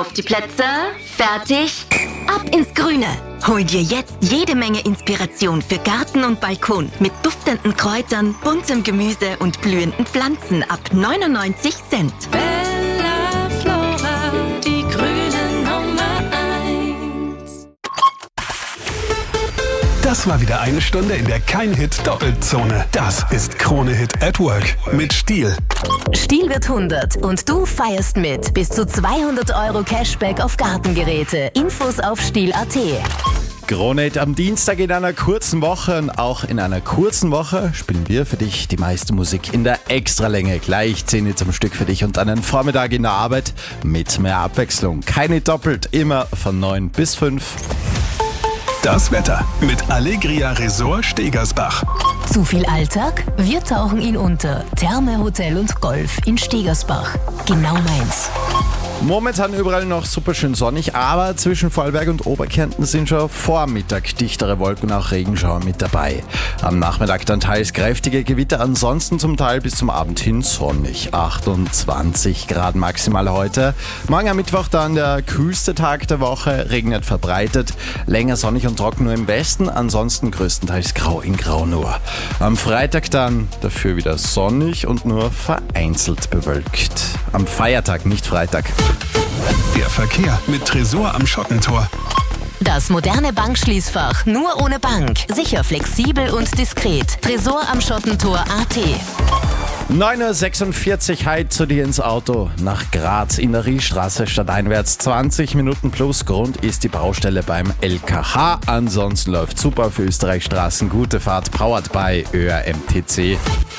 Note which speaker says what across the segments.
Speaker 1: Auf die Plätze, fertig,
Speaker 2: ab ins Grüne! Hol dir jetzt jede Menge Inspiration für Garten und Balkon mit duftenden Kräutern, buntem Gemüse und blühenden Pflanzen ab 99 Cent.
Speaker 3: Bella Flora, die grüne Nummer 1.
Speaker 4: Das war wieder eine Stunde in der Kein-Hit-Doppelzone. Das ist Krone-Hit at Work mit Stiel.
Speaker 2: Stiel wird 100 und du feierst mit. Bis zu 200 € Cashback auf Gartengeräte. Infos auf stiel.at.
Speaker 5: Krone-Hit am Dienstag in einer kurzen Woche, und auch in einer kurzen Woche spielen wir für dich die meiste Musik in der Extralänge. Gleich 10 Hits am Stück für dich und einen Vormittag in der Arbeit mit mehr Abwechslung. Keine doppelt, immer von 9 bis 5.
Speaker 4: Das Wetter mit Allegria Resort Stegersbach.
Speaker 2: Zu viel Alltag? Wir tauchen ihn unter. Therme, Hotel und Golf in Stegersbach. Genau meins.
Speaker 5: Momentan überall noch super schön sonnig, aber zwischen Vorarlberg und Oberkärnten sind schon vor Mittag dichtere Wolken und auch Regenschauer mit dabei. Am Nachmittag dann teils kräftige Gewitter, ansonsten zum Teil bis zum Abend hin sonnig. 28 Grad maximal heute. Morgen am Mittwoch dann der kühlste Tag der Woche, regnet verbreitet, länger sonnig und trocken nur im Westen, ansonsten größtenteils grau in grau nur. Am Freitag dann dafür wieder sonnig und nur vereinzelt bewölkt. Am Feiertag, nicht Freitag.
Speaker 4: Der Verkehr mit Tresor am Schottentor.
Speaker 2: Das moderne Bankschließfach nur ohne Bank. Sicher, flexibel und diskret. Tresor am Schottentor AT.
Speaker 5: 9.46 Uhr, heute zu dir ins Auto nach Graz in der Riechstraße stadteinwärts. 20 Minuten plus. Grund ist die Baustelle beim LKH. Ansonsten läuft super für Österreichstraßen. Gute Fahrt, powered by ÖRMTC.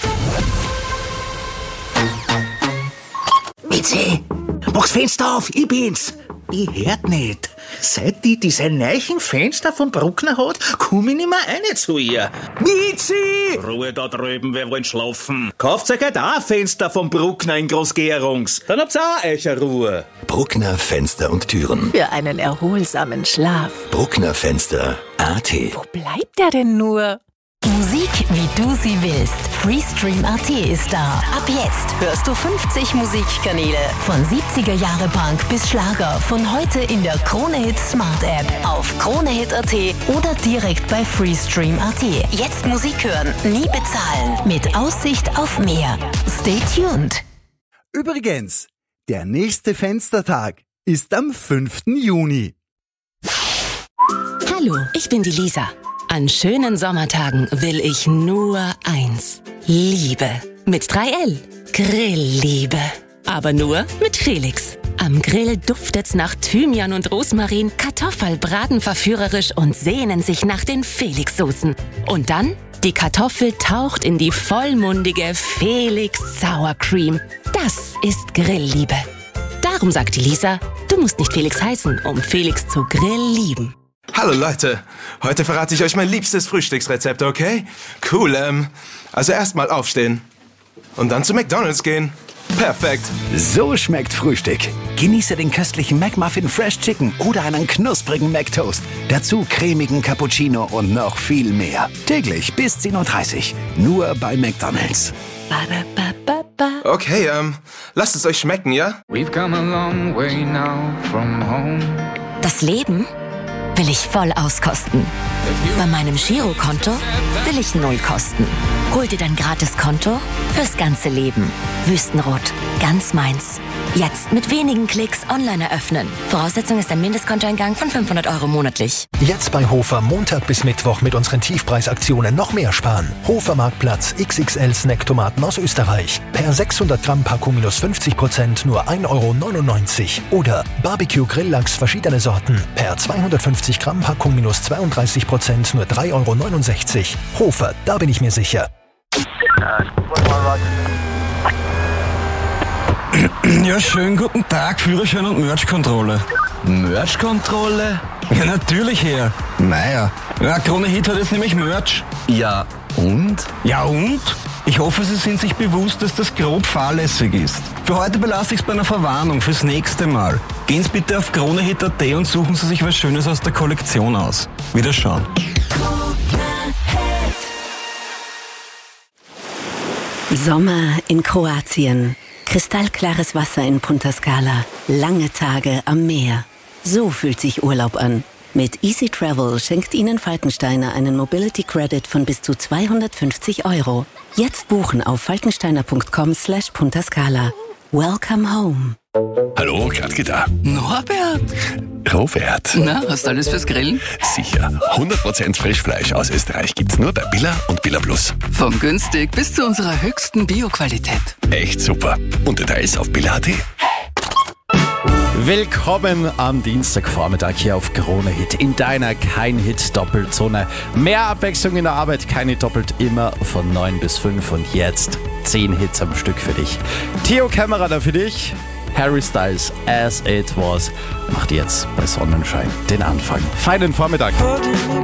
Speaker 6: Mitzi, mach's Fenster auf, ich bin's. Ich hört nicht. Seit die diese neuen Fenster von Bruckner hat, komm ich nicht mehr rein zu ihr. Mitzi! Ruhe da drüben, wir wollen schlafen. Kauft euch halt auch ein Fenster von Bruckner in Großgärungs. Dann habt's auch eure Ruhe.
Speaker 7: Bruckner Fenster und Türen.
Speaker 8: Für einen erholsamen Schlaf.
Speaker 7: Bruckner Fenster AT.
Speaker 8: Wo bleibt der denn nur?
Speaker 2: Musik, wie du sie willst. Freestream.at ist da. Ab jetzt hörst du 50 Musikkanäle. Von 70er Jahre Punk bis Schlager. Von heute in der Krone-Hit Smart App. Auf Kronehit.at oder direkt bei Freestream.at. Jetzt Musik hören, nie bezahlen. Mit Aussicht auf mehr. Stay tuned.
Speaker 9: Übrigens, der nächste Fenstertag ist am 5. Juni.
Speaker 10: Hallo, ich bin die Lisa. An schönen Sommertagen will ich nur eins. Liebe. Mit 3L. Grillliebe. Aber nur mit Felix. Am Grill duftet's nach Thymian und Rosmarin, Kartoffel braten verführerisch und sehnen sich nach den Felix-Soßen. Und dann, die Kartoffel taucht in die vollmundige Felix Sour Cream. Das ist Grillliebe. Darum sagt die Lisa, du musst nicht Felix heißen, um Felix zu Grill lieben.
Speaker 11: Hallo Leute, heute verrate ich euch mein liebstes Frühstücksrezept, okay? Cool, also erstmal aufstehen und dann zu McDonald's gehen. Perfekt.
Speaker 7: So schmeckt Frühstück. Genieße den köstlichen McMuffin Fresh Chicken oder einen knusprigen McToast. Dazu cremigen Cappuccino und noch viel mehr. Täglich bis 10.30 Uhr. Nur bei McDonald's.
Speaker 11: Okay, lasst es euch schmecken, ja?
Speaker 3: We've come a long way now from home.
Speaker 2: Das Leben will ich voll auskosten. Bei meinem Girokonto will ich 0 kosten. Hol dir dein Gratiskonto fürs ganze Leben. Wüstenrot, ganz meins. Jetzt mit wenigen Klicks online eröffnen. Voraussetzung ist ein Mindestkontoeingang von 500 € monatlich.
Speaker 12: Jetzt bei Hofer Montag bis Mittwoch mit unseren Tiefpreisaktionen noch mehr sparen. Hofer Marktplatz XXL Snacktomaten aus Österreich. Per 600 Gramm Packung minus 50% nur 1,99 € Oder Barbecue Grilllachs verschiedene Sorten. Per 250 Gramm Packung minus 32% nur 3,69 €. Hofer, da bin ich mir sicher.
Speaker 13: Ja, schönen guten Tag, Führerschein und Merch-Kontrolle. Merch-Kontrolle? Ja, natürlich, Herr. Naja, ja, Krone-Hit hat jetzt nämlich Merch. Ja, und? Ja, und? Ich hoffe, Sie sind sich bewusst, dass das grob fahrlässig ist. Für heute belasse ich es bei einer Verwarnung fürs nächste Mal. Gehen Sie bitte auf Kronehit.at und suchen Sie sich was Schönes aus der Kollektion aus. Wiederschauen.
Speaker 14: Sommer in Kroatien. Kristallklares Wasser in Punta Scala.
Speaker 2: Lange Tage am Meer. So fühlt sich Urlaub an. Mit Easy Travel schenkt Ihnen Falkensteiner einen Mobility Credit von bis zu 250 €. Jetzt buchen auf falkensteiner.com/puntascala. Welcome home.
Speaker 14: Hallo, Gladke da.
Speaker 15: Norbert.
Speaker 14: Robert.
Speaker 15: Na, hast du alles fürs Grillen?
Speaker 14: Sicher. 100% Frischfleisch aus Österreich gibt's nur bei Billa und Billa Plus.
Speaker 15: Von günstig bis zu unserer höchsten Bio-Qualität.
Speaker 14: Echt super. Und Details auf billa.at.
Speaker 5: Willkommen am Dienstagvormittag hier auf Krone Hit in deiner Kein-Hit-Doppelzone. Mehr Abwechslung in der Arbeit, keine doppelt, immer von 9 bis 5 und jetzt 10 Hits am Stück für dich. Theo Kämmerer da für dich. Harry Styles, As It Was, macht jetzt bei Sonnenschein den Anfang. Feinen Vormittag.